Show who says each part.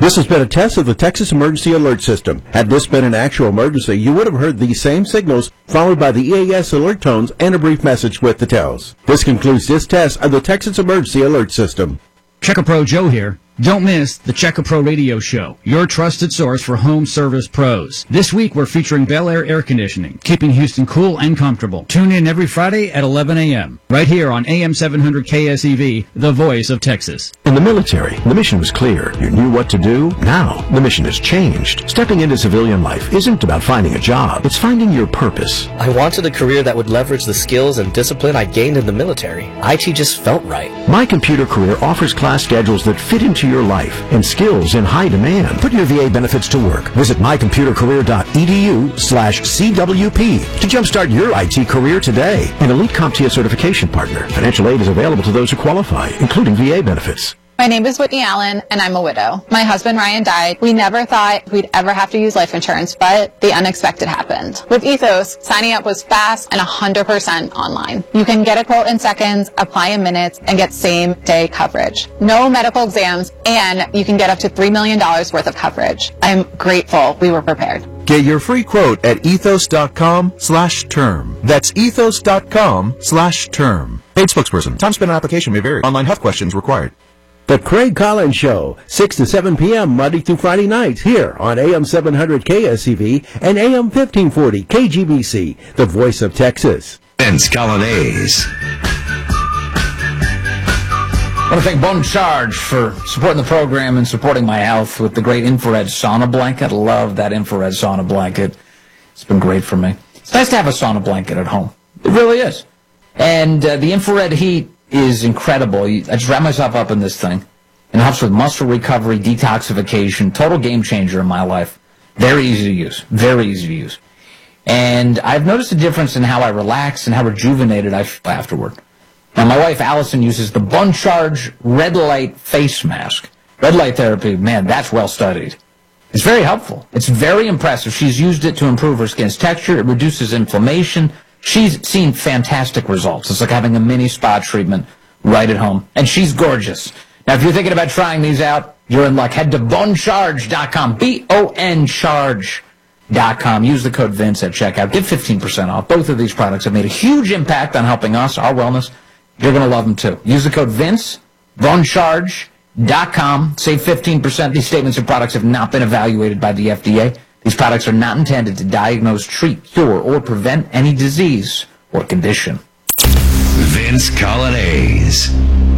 Speaker 1: This has been a test of the Texas Emergency Alert System. Had this been an actual emergency, you would have heard these same signals followed by the EAS alert tones and a brief message with the tells. This concludes this test of the Texas Emergency Alert System.
Speaker 2: Checkapro Joe here. Don't miss the Checkapro Radio Show, your trusted source for home service pros. This week we're featuring Bel Air Air Conditioning, keeping Houston cool and comfortable. Tune in every Friday at 11 a.m. right here on AM 700 KSEV, the voice of Texas.
Speaker 3: In the military, the mission was clear. You knew what to do. Now, the mission has changed. Stepping into civilian life isn't about finding a job. It's finding your purpose.
Speaker 4: I wanted a career that would leverage the skills and discipline I gained in the military. IT just felt right.
Speaker 3: My Computer Career offers class schedules that fit into your life and skills in high demand. Put your VA benefits to work. Visit mycomputercareer.edu/CWP to jumpstart your IT career today. An elite CompTIA certification partner. Financial aid is available to those who qualify, including VA benefits.
Speaker 5: My name is Whitney Allen, and I'm a widow. My husband, Ryan, died. We never thought we'd ever have to use life insurance, but the unexpected happened. With Ethos, signing up was fast and 100% online. You can get a quote in seconds, apply in minutes, and get same-day coverage. No medical exams, and you can get up to $3 million worth of coverage. I'm grateful we were prepared.
Speaker 6: Get your free quote at ethos.com/term. That's ethos.com/term. Paid spokesperson. Time spent on application may vary. Online health questions required.
Speaker 1: The Craig Collins Show, 6 to 7 p.m. Monday through Friday nights here on AM 700 KSEV and AM 1540 KGBC, the voice of Texas.
Speaker 7: Vince Colonnese.
Speaker 8: I want to thank Bone Charge for supporting the program and supporting my health with the great infrared sauna blanket. I love that infrared sauna blanket. It's been great for me. It's nice to have a sauna blanket at home. It really is. And the infrared heat is incredible. I just wrap myself up in this thing. And it helps with muscle recovery, detoxification, total game changer in my life. Very easy to use. Very easy to use. And I've noticed a difference in how I relax and how rejuvenated I feel afterward. Now, my wife, Allison, uses the Bone Charge Red Light Face Mask. Red light therapy, man, that's well studied. It's very helpful. It's very impressive. She's used it to improve her skin's texture. It reduces inflammation. She's seen fantastic results. It's like having a mini spa treatment right at home. And she's gorgeous. Now, if you're thinking about trying these out, you're in luck. Head to bonecharge.com, BONcharge.com. Use the code Vince at checkout. Get 15% off. Both of these products have made a huge impact on helping us, our wellness. You're going to love them, too. Use the code Vince, bonecharge.com. Save 15%. These statements and products have not been evaluated by the FDA. These products are not intended to diagnose, treat, cure, or prevent any disease or condition.
Speaker 7: Vince Colonnese.